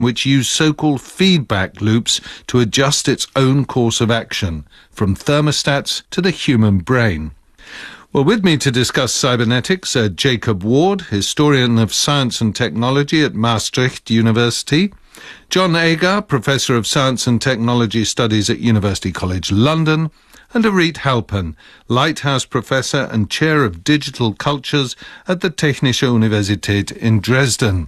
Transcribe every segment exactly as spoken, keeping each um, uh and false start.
which use so-called feedback loops to adjust its own course of action, from thermostats to the human brain. Well, with me to discuss cybernetics are Jacob Ward, historian of science and technology at Maastricht University, John Agar, Professor of Science and Technology Studies at University College London, and Arit Halpern, Lighthouse Professor and Chair of Digital Cultures at the Technische Universität in Dresden.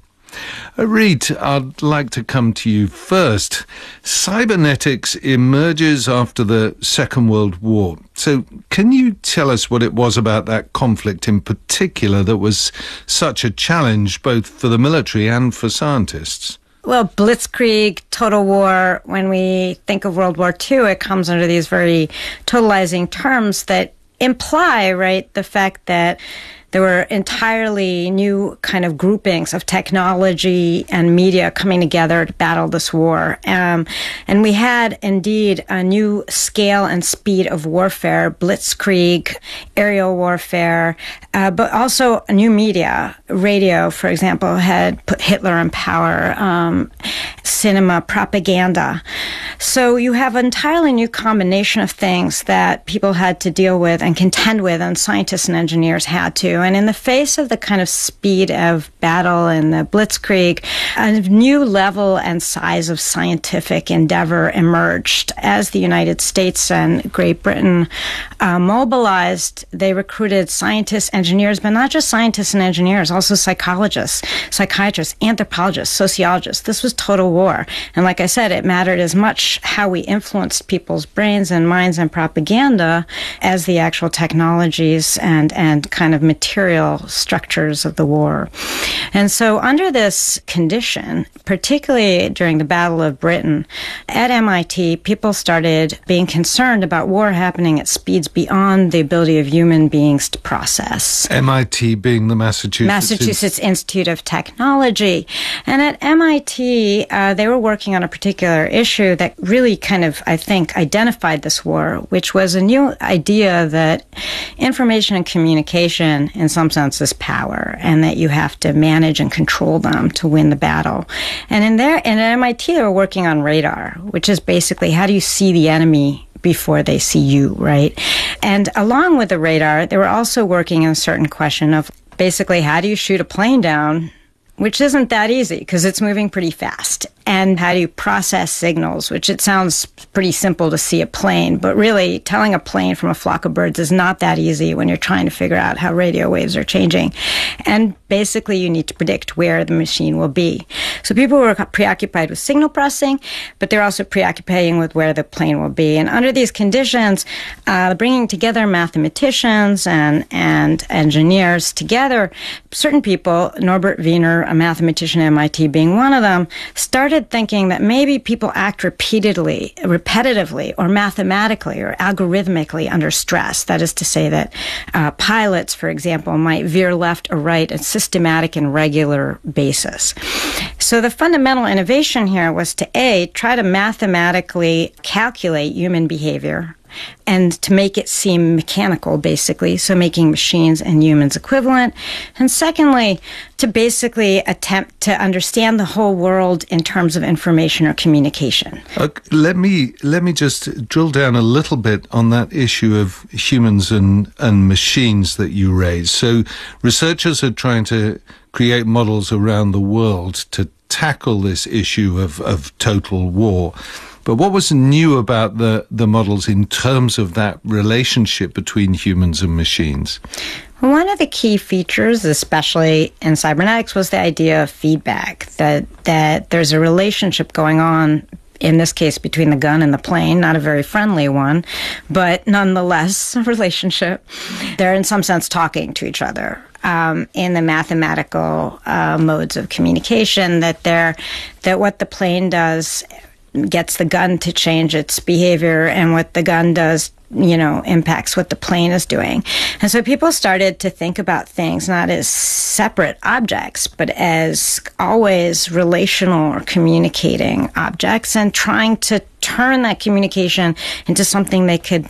Arit, I'd like to come to you first. Cybernetics emerges after the Second World War. So can you tell us what it was about that conflict in particular that was such a challenge both for the military and for scientists? Well, blitzkrieg, total war, when we think of World War Two, it comes under these very totalizing terms that imply, right, the fact that there were entirely new kind of groupings of technology and media coming together to battle this war. Um, and we had indeed a new scale and speed of warfare, blitzkrieg, aerial warfare, uh, but also a new media. Radio, for example, had put Hitler in power, um, cinema, propaganda. So you have an entirely new combination of things that people had to deal with and contend with, and scientists and engineers had to. And in the face of the kind of speed of battle and the blitzkrieg, a new level and size of scientific endeavor emerged as the United States and Great Britain uh, mobilized. They recruited scientists, engineers, but not just scientists and engineers, also psychologists, psychiatrists, anthropologists, sociologists. This was total war. And like I said, it mattered as much how we influenced people's brains and minds and propaganda as the actual technologies and, and kind of material structures of the war. And so under this condition, particularly during the Battle of Britain, at M I T, people started being concerned about war happening at speeds beyond the ability of human beings to process. M I T being the Massachusetts... Massachusetts Institute of Technology. And at M I T, uh, they were working on a particular issue that really kind of, I think, identified this war, which was a new idea that information and communication, in some sense, is power, and that you have to manage and control them to win the battle. And in there, and at M I T, they were working on radar, which is basically how do you see the enemy before they see you, right? And along with the radar, they were also working on a certain question of basically how do you shoot a plane down, which isn't that easy because it's moving pretty fast. And how do you process signals, which it sounds pretty simple to see a plane, but really telling a plane from a flock of birds is not that easy when you're trying to figure out how radio waves are changing. And basically you need to predict where the machine will be. So people were preoccupied with signal processing, but they're also preoccupied with where the plane will be. And under these conditions, uh, bringing together mathematicians and, and engineers together, certain people, Norbert Wiener, a mathematician at M I T being one of them, started thinking that maybe people act repeatedly, repetitively, or mathematically, or algorithmically under stress. That is to say that uh, pilots, for example, might veer left or right at a systematic and regular basis. So the fundamental innovation here was to, A, try to mathematically calculate human behavior, and to make it seem mechanical, basically, so making machines and humans equivalent. And secondly, to basically attempt to understand the whole world in terms of information or communication. Okay, let me let me just drill down a little bit on that issue of humans and, and machines that you raised. So researchers are trying to create models around the world to tackle this issue of, of total war. But what was new about the, the models in terms of that relationship between humans and machines? One of the key features, especially in cybernetics, was the idea of feedback, that, that there's a relationship going on, in this case between the gun and the plane, not a very friendly one, but nonetheless a relationship. They're in some sense talking to each other. Um, in the mathematical uh, modes of communication, that they're, that what the plane does gets the gun to change its behavior, and what the gun does, you know, impacts what the plane is doing. And so people started to think about things not as separate objects, but as always relational or communicating objects, and trying to turn that communication into something they could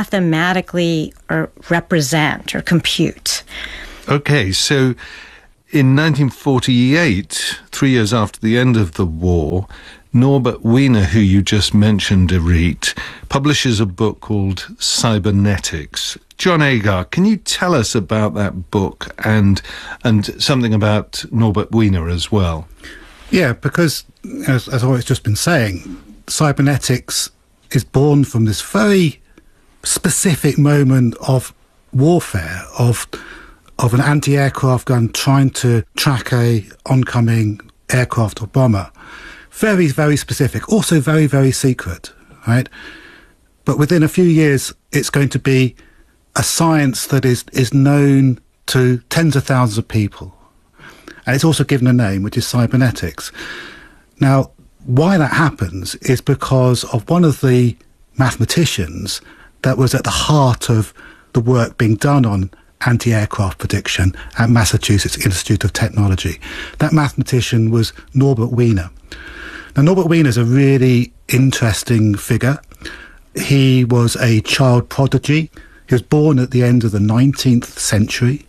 mathematically or represent or compute. Okay, so in nineteen forty-eight, three years after the end of the war, Norbert Wiener, who you just mentioned, Irit, publishes a book called Cybernetics. John Agar, can you tell us about that book and and something about Norbert Wiener as well? Yeah, because, as, as I've just been saying, cybernetics is born from this very specific moment of warfare, of of an anti-aircraft gun trying to track a oncoming aircraft or bomber. Very, very specific, also very, very secret, right? But within a few years, it's going to be a science that is, is known to tens of thousands of people. And it's also given a name, which is cybernetics. Now, why that happens is because of one of the mathematicians that was at the heart of the work being done on anti-aircraft prediction at Massachusetts Institute of Technology. That mathematician was Norbert Wiener. Now, Norbert Wiener is a really interesting figure. He was a child prodigy. He was born at the end of the nineteenth century.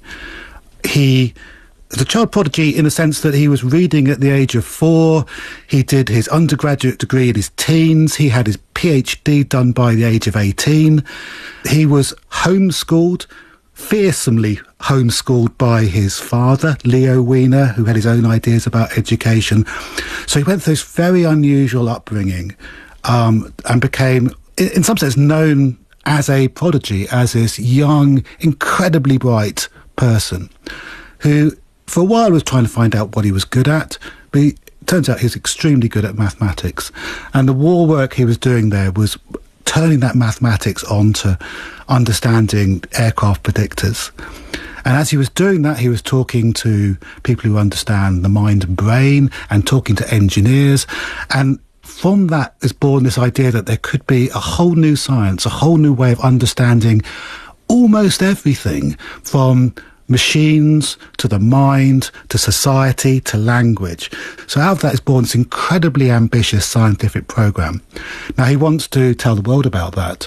He was a child prodigy in the sense that he was reading at the age of four. He did his undergraduate degree in his teens. He had his PhD done by the age of eighteen. He was homeschooled, fearsomely homeschooled by his father, Leo Wiener, who had his own ideas about education. So he went through this very unusual upbringing um, and became, in, in some sense, known as a prodigy, as this young, incredibly bright person who, for a while, was trying to find out what he was good at, but he, it turns out he was extremely good at mathematics. And the war work he was doing there was turning that mathematics on to understanding aircraft predictors. And as he was doing that, he was talking to people who understand the mind and brain and talking to engineers. And from that is born this idea that there could be a whole new science, a whole new way of understanding almost everything, from machines to the mind to society to language. So out of that is born this incredibly ambitious scientific program. Now he wants to tell the world about that,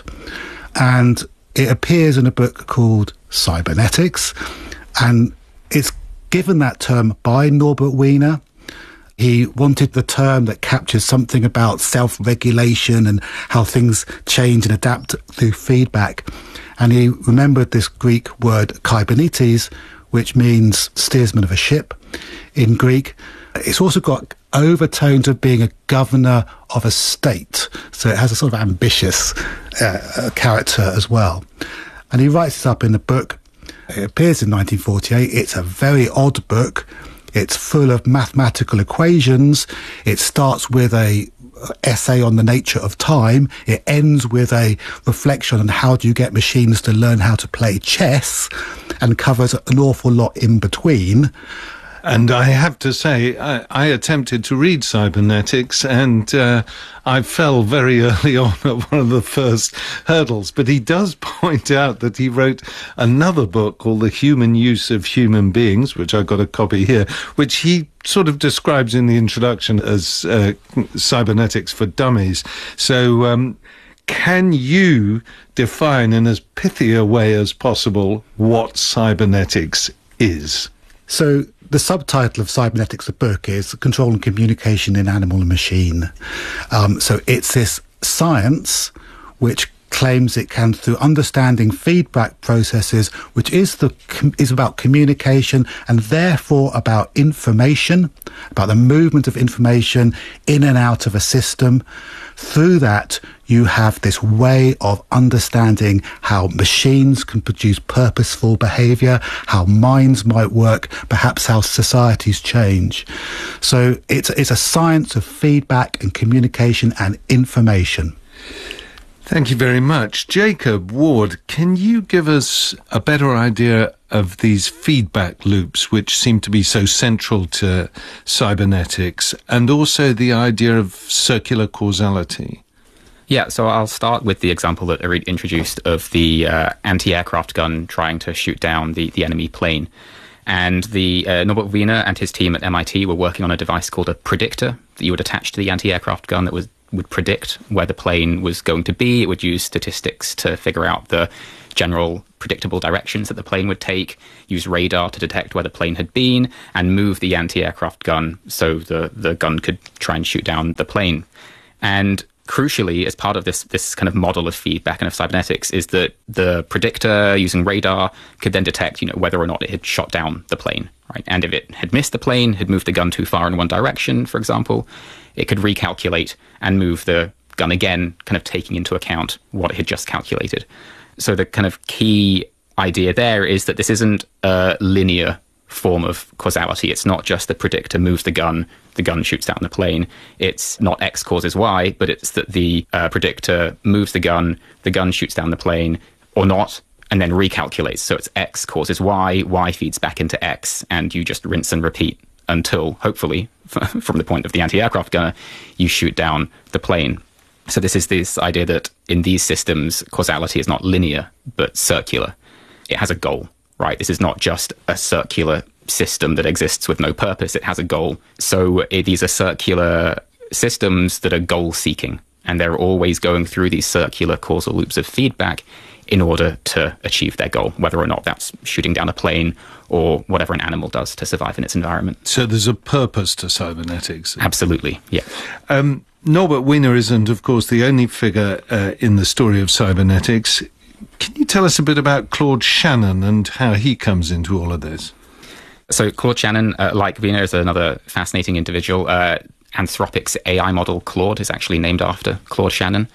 and it appears in a book called Cybernetics, and it's given that term by Norbert Wiener. He wanted the term that captures something about self-regulation and how things change and adapt through feedback. And he remembered this Greek word kybernetes, which means steersman of a ship in Greek. It's also got overtones of being a governor of a state. So it has a sort of ambitious uh, character as well. And he writes this up in the book. It appears in nineteen forty-eight. It's a very odd book. It's full of mathematical equations. It starts with a essay on the nature of time. It ends with a reflection on how do you get machines to learn how to play chess, and covers an awful lot in between. And I have to say, I, I attempted to read Cybernetics, and uh, I fell very early on at one of the first hurdles. But he does point out that he wrote another book called The Human Use of Human Beings, which I've got a copy here, which he sort of describes in the introduction as uh, Cybernetics for Dummies. So um, can you define in as pithy a way as possible what cybernetics is? So the subtitle of Cybernetics, the book, is Control and Communication in Animal and Machine. Um, so it's this science which claims it can, through understanding feedback processes, which is the is about communication and therefore about information, about the movement of information in and out of a system. Through that, you have this way of understanding how machines can produce purposeful behaviour, how minds might work, perhaps how societies change. So it's, it's a science of feedback and communication and information. Thank you very much. Jacob Ward, can you give us a better idea of these feedback loops, which seem to be so central to cybernetics, and also the idea of circular causality? Yeah, so I'll start with the example that Irit introduced of the uh, anti-aircraft gun trying to shoot down the, the enemy plane. And the uh, Norbert Wiener and his team at M I T were working on a device called a predictor that you would attach to the anti-aircraft gun that was would predict where the plane was going to be. It would use statistics to figure out the general predictable directions that the plane would take, use radar to detect where the plane had been, and move the anti-aircraft gun so the, the gun could try and shoot down the plane. And crucially, as part of this this kind of model of feedback and of cybernetics, is that the predictor using radar could then detect, you know, whether or not it had shot down the plane, right? And if it had missed the plane, had moved the gun too far in one direction, for example, it could recalculate and move the gun again, kind of taking into account what it had just calculated. So the kind of key idea there is that this isn't a linear form of causality. It's not just the predictor moves the gun, the gun shoots down the plane. It's not X causes Y, but it's that the uh, predictor moves the gun, the gun shoots down the plane, or not, and then recalculates. So it's X causes Y, Y feeds back into X, and you just rinse and repeat until, hopefully, from the point of the anti-aircraft gunner, you shoot down the plane. So this is this idea that in these systems, causality is not linear, but circular. It has a goal, right? This is not just a circular system that exists with no purpose. It has a goal. So uh, these are circular systems that are goal-seeking, and they're always going through these circular causal loops of feedback in order to achieve their goal, whether or not that's shooting down a plane or whatever an animal does to survive in its environment. So there's a purpose to cybernetics. Absolutely, yeah. Um, Norbert Wiener isn't, of course, the only figure uh, in the story of cybernetics. Can you tell us a bit about Claude Shannon and how he comes into all of this? So Claude Shannon, uh, like Wiener, is another fascinating individual. Uh, Anthropic's A I model, Claude, is actually named after Claude Shannon.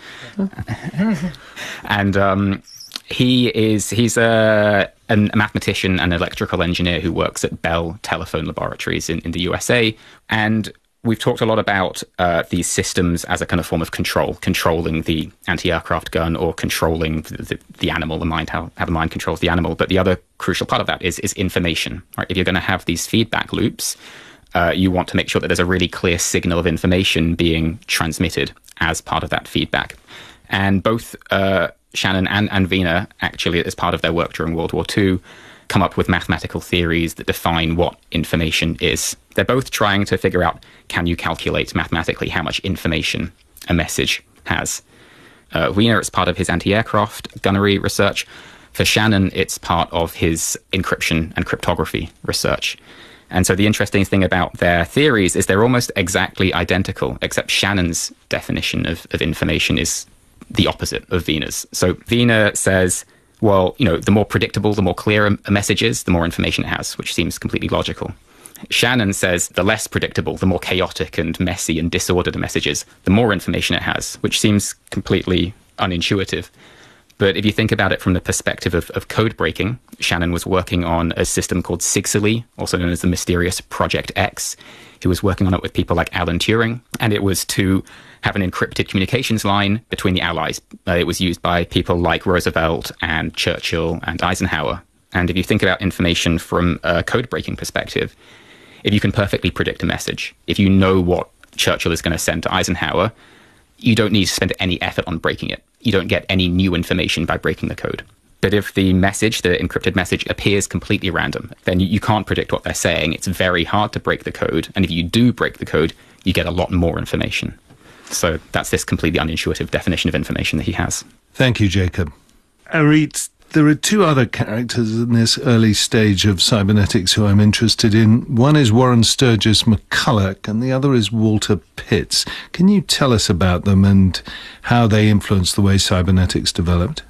and um, he is he's a, a mathematician and electrical engineer who works at Bell Telephone Laboratories in, in the U S A. And we've talked a lot about uh, these systems as a kind of form of control, controlling the anti-aircraft gun or controlling the, the, the animal, the mind, how, how the mind controls the animal. But the other crucial part of that is, is information. Right? If you're going to have these feedback loops, uh, you want to make sure that there's a really clear signal of information being transmitted as part of that feedback. And both uh, Shannon and, and Wiener, actually, as part of their work during World War Two, come up with mathematical theories that define what information is. They're both trying to figure out, can you calculate mathematically how much information a message has? Uh, Wiener, it's part of his anti-aircraft gunnery research. For Shannon, it's part of his encryption and cryptography research. And so the interesting thing about their theories is they're almost exactly identical, except Shannon's definition of, of information is the opposite of Wiener's. So Wiener says, well, you know, the more predictable, the more clear a message is, the more information it has, which seems completely logical. Shannon says the less predictable, the more chaotic and messy and disordered a message is, the more information it has, which seems completely unintuitive. But if you think about it from the perspective of, of code breaking, Shannon was working on a system called Sigsaly, also known as the mysterious Project X. He was working on it with people like Alan Turing, and it was to have an encrypted communications line between the Allies. Uh, it was used by people like Roosevelt and Churchill and Eisenhower. And if you think about information from a code-breaking perspective, if you can perfectly predict a message, if you know what Churchill is going to send to Eisenhower, you don't need to spend any effort on breaking it. You don't get any new information by breaking the code. But if the message, the encrypted message, appears completely random, then you, you can't predict what they're saying. It's very hard to break the code. And if you do break the code, you get a lot more information. So that's this completely unintuitive definition of information that he has. Thank you, Jacob. Arit, there are two other characters in this early stage of cybernetics who I'm interested in. One is Warren Sturgis McCulloch, and the other is Walter Pitts. Can you tell us about them and how they influenced the way cybernetics developed?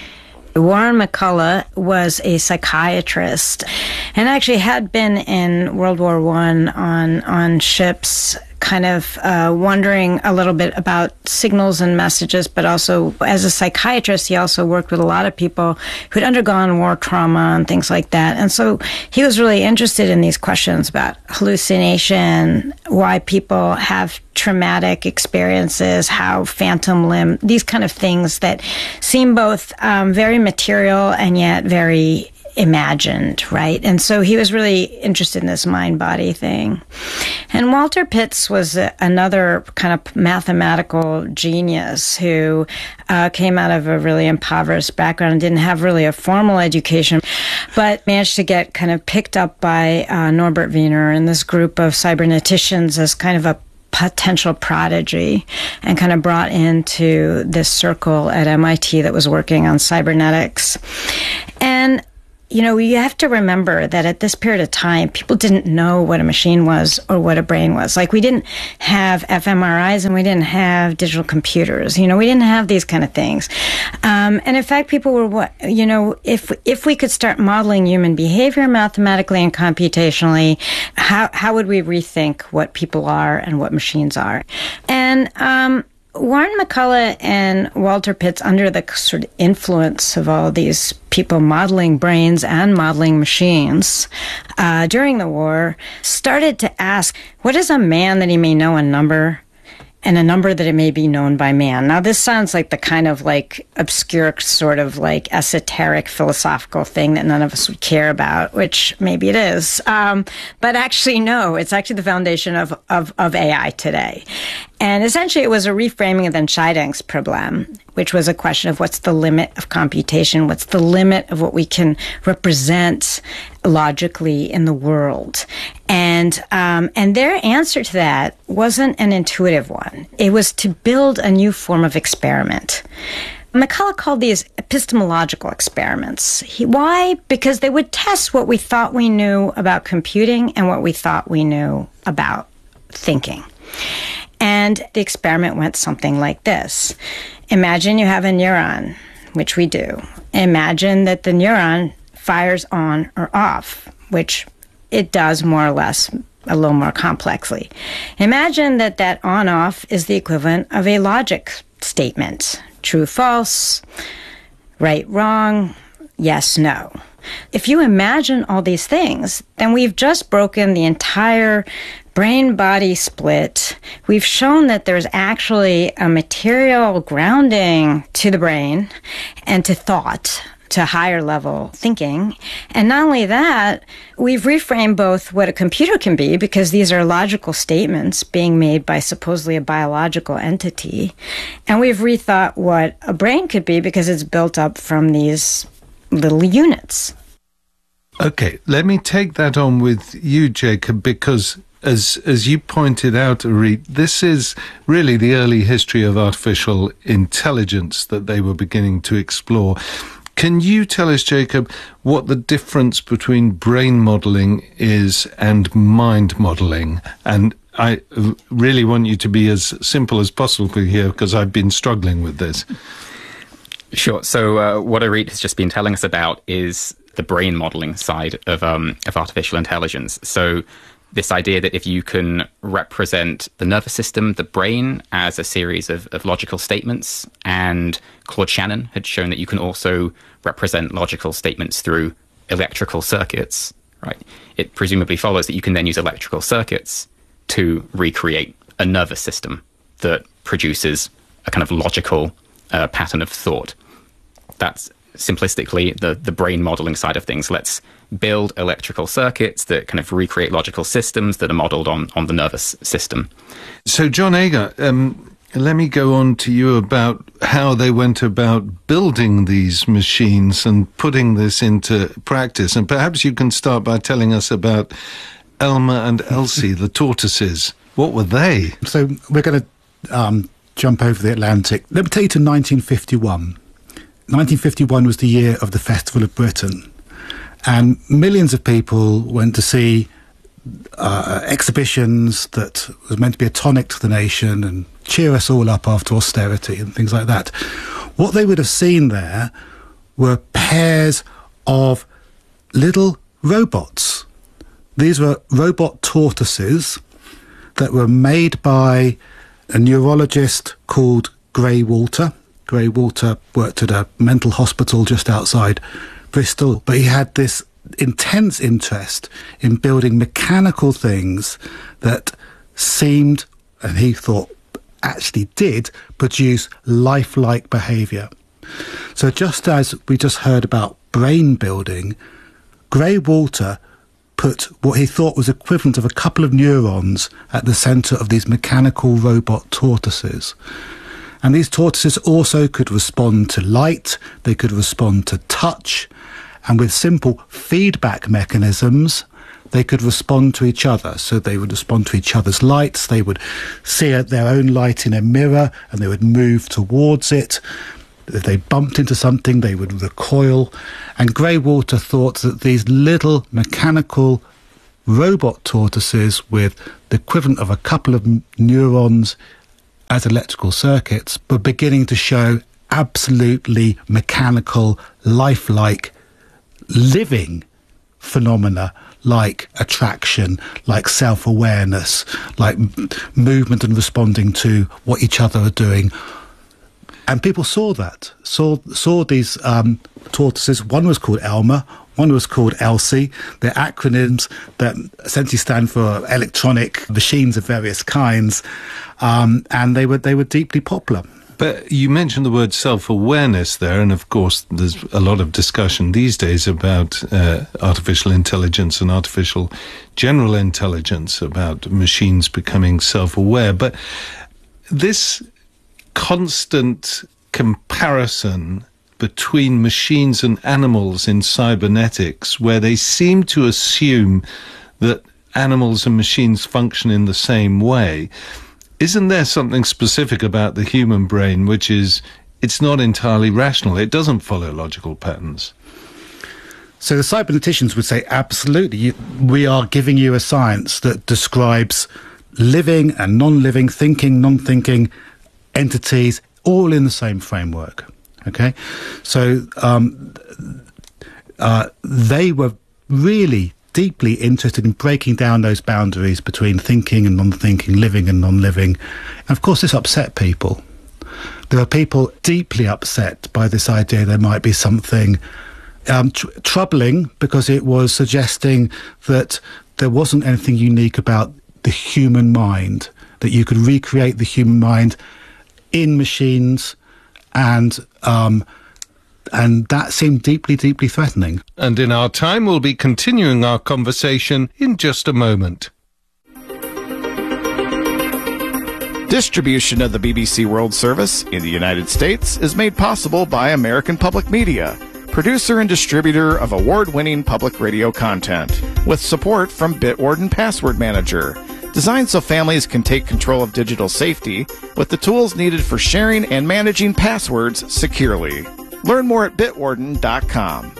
Warren McCulloch was a psychiatrist and actually had been in World War One on on ships, kind of uh, wondering a little bit about signals and messages, but also as a psychiatrist, he also worked with a lot of people who'd undergone war trauma and things like that. And so he was really interested in these questions about hallucination, why people have traumatic experiences, how phantom limb, these kind of things that seem both um, very material and yet very imagined, right? And so he was really interested in this mind-body thing. And Walter Pitts was a, another kind of mathematical genius who uh, came out of a really impoverished background and didn't have really a formal education, but managed to get kind of picked up by uh, Norbert Wiener and this group of cyberneticians as kind of a potential prodigy and kind of brought into this circle at M I T that was working on cybernetics. And you know, you have to remember that at this period of time, people didn't know what a machine was or what a brain was. Like, we didn't have f M R Is and we didn't have digital computers. You know, we didn't have these kind of things. Um, and in fact, people were, what, you know, if if we could start modeling human behavior mathematically and computationally, how how would we rethink what people are and what machines are? And um Warren McCulloch and Walter Pitts, under the sort of influence of all these people modeling brains and modeling machines uh, during the war, started to ask, what is a man that he may know a number, and a number that it may be known by man? Now, this sounds like the kind of like obscure sort of like esoteric philosophical thing that none of us would care about, which maybe it is. Um, but actually, no, it's actually the foundation of, of, of A I today. And essentially, it was a reframing of the Entscheidungsproblem problem, which was a question of what's the limit of computation, what's the limit of what we can represent logically in the world. And um, and their answer to that wasn't an intuitive one. It was to build a new form of experiment. McCulloch called these epistemological experiments. He, why? Because they would test what we thought we knew about computing and what we thought we knew about thinking. And the experiment went something like this. Imagine you have a neuron, which we do. Imagine that the neuron fires on or off, which it does more or less a little more complexly. Imagine that that on-off is the equivalent of a logic statement. True, false, right, wrong, yes, no. If you imagine all these things, then we've just broken the entire brain-body split. We've shown that there's actually a material grounding to the brain and to thought, to higher level thinking. And not only that, we've reframed both what a computer can be, because these are logical statements being made by supposedly a biological entity, and we've rethought what a brain could be because it's built up from these little units. Okay, let me take that on with you, Jacob, because as as you pointed out, Irit, this is really the early history of artificial intelligence that they were beginning to explore. Can you tell us, Jacob, what the difference between brain modeling is and mind modeling? And I really want you to be as simple as possible here, because I've been struggling with this. Sure. So uh, what Irit has just been telling us about is the brain modeling side of um, of artificial intelligence. So this idea that if you can represent the nervous system, the brain, as a series of, of logical statements, and Claude Shannon had shown that you can also represent logical statements through electrical circuits, right? It presumably follows that you can then use electrical circuits to recreate a nervous system that produces a kind of logical uh, pattern of thought. That's simplistically the, the brain modeling side of things. Let's build electrical circuits that kind of recreate logical systems that are modeled on, on the nervous system. So, John Agar, um, let me go on to you about how they went about building these machines and putting this into practice. And perhaps you can start by telling us about Elmer and Elsie, the tortoises. What were they? So we're going to um, jump over the Atlantic. Let me take you to nineteen fifty-one. nineteen fifty-one was the year of the Festival of Britain, and millions of people went to see uh, exhibitions that was meant to be a tonic to the nation and cheer us all up after austerity and things like that. What they would have seen there were pairs of little robots. These were robot tortoises that were made by a neurologist called Gray Walter. Gray Walter worked at a mental hospital just outside Bristol, but he had this intense interest in building mechanical things that seemed, and he thought actually did, produce lifelike behaviour. So just as we just heard about brain building, Gray Walter put what he thought was equivalent of a couple of neurons at the centre of these mechanical robot tortoises. And these tortoises also could respond to light, they could respond to touch, and with simple feedback mechanisms, they could respond to each other. So they would respond to each other's lights. They would see their own light in a mirror and they would move towards it. If they bumped into something, they would recoil. And Greywater thought that these little mechanical robot tortoises with the equivalent of a couple of neurons as electrical circuits were beginning to show absolutely mechanical, lifelike, living phenomena like attraction, like self-awareness, like m- movement and responding to what each other are doing. And people saw that, saw saw these um, tortoises. One was called Elmer, one was called Elsie. They're acronyms that essentially stand for electronic machines of various kinds, um, and they were they were deeply popular. But you mentioned the word self-awareness there, and of course there's a lot of discussion these days about uh, artificial intelligence and artificial general intelligence, about machines becoming self-aware. But this constant comparison between machines and animals in cybernetics, where they seem to assume that animals and machines function in the same way, isn't there something specific about the human brain which is, it's not entirely rational? It doesn't follow logical patterns. So the cyberneticians would say, absolutely, you, we are giving you a science that describes living and non-living, thinking, non-thinking entities, all in the same framework. Okay? So um, uh, they were really deeply interested in breaking down those boundaries between thinking and non-thinking, living and non-living. And of course, this upset people. There are people deeply upset by this idea there might be something um, tr- troubling, because it was suggesting that there wasn't anything unique about the human mind, that you could recreate the human mind in machines, and um, and that seemed deeply, deeply threatening. And in our time, we'll be continuing our conversation in just a moment. Distribution of the B B C World Service in the United States is made possible by American Public Media, producer and distributor of award-winning public radio content, with support from Bitwarden Password Manager, designed so families can take control of digital safety with the tools needed for sharing and managing passwords securely. Learn more at bitwarden dot com.